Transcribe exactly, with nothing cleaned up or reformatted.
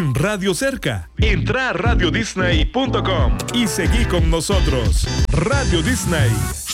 Radio Cerca. Entra a radio disney punto com y seguí con nosotros. Radio Disney.